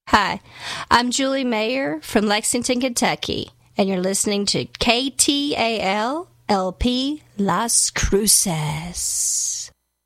Hi, I'm Julie Mayer from Lexington, Kentucky, and you're listening to KTAL LP Las Cruces.